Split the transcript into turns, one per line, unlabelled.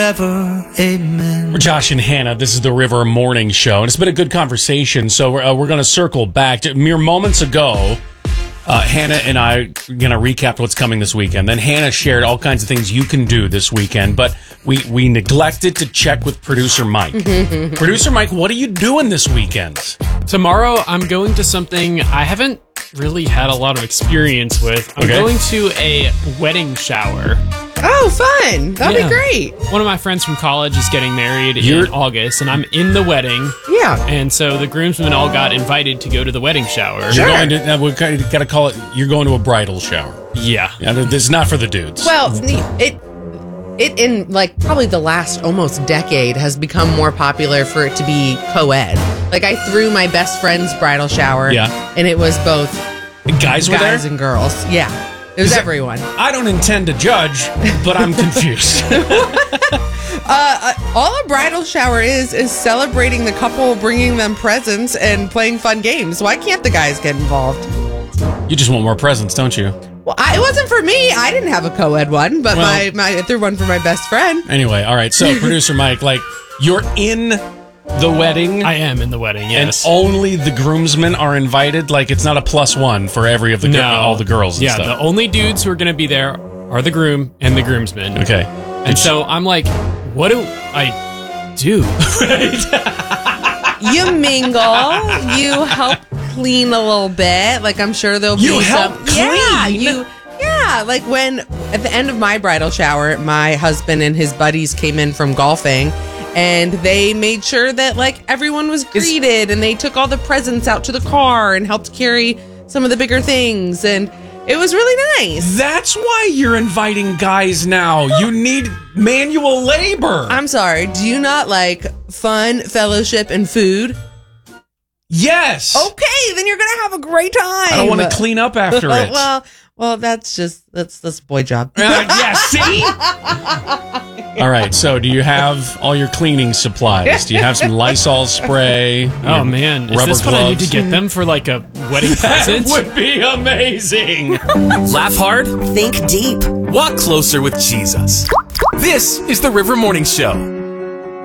Amen.
We're Josh and Hannah. This is the River Morning Show, and it's been a good conversation. So we're going to circle back. Mere moments ago, Hannah and I are going to recap what's coming this weekend. Then Hannah shared all kinds of things you can do this weekend, but we neglected to check with producer Mike. Producer Mike, what are you doing this weekend?
Tomorrow, I'm going to something I haven't really had a lot of experience with. I'm going to a wedding shower.
Oh, fun. That'll be great.
One of my friends from college is getting married in August, and I'm in the wedding.
Yeah.
And so the groomsmen all got invited to go to the wedding shower.
Sure.
You're going to, we got to call it, you're going to a bridal shower.
Yeah.
This is not for the dudes.
Well, it in like probably the last almost decade has become more popular for it to be co-ed. Like I threw my best friend's bridal shower.
Yeah.
And it was both
guys were there?
guys and girls. Yeah. It was everyone.
I don't intend to judge, but I'm confused.
All a bridal shower is celebrating the couple, bringing them presents, and playing fun games. Why can't the guys get involved?
You just want more presents, don't you?
Well, it wasn't for me. I didn't have a co-ed one, but I threw one for my best friend.
Anyway, all right. So, producer Mike, you're in the wedding.
I am in the wedding, yes.
And only the groomsmen are invited? It's not a +1 for every of the all the girls and stuff.
The only dudes who are going to be there are the groom and the groomsmen.
Okay.
And so I'm like, what do I do?
You mingle. You help clean a little bit. I'm sure there'll be
help clean?
Yeah, when at the end of my bridal shower, my husband and his buddies came in from golfing, and they made sure that everyone was greeted, and they took all the presents out to the car and helped carry some of the bigger things, and it was really nice.
That's why you're inviting guys now. You need manual labor.
I'm sorry. Do you not like fun, fellowship, and food?
Yes.
Okay, then you're gonna have a great time.
I don't want to clean up after it.
Well, that's boy job.
Yeah, see? All right, so do you have all your cleaning supplies? Do you have some Lysol spray?
Oh, man. Is
rubber
this what
gloves?
I need to get them for, a wedding present?
That would be amazing.
Laugh hard, think deep, walk closer with Jesus. This is the River Morning Show.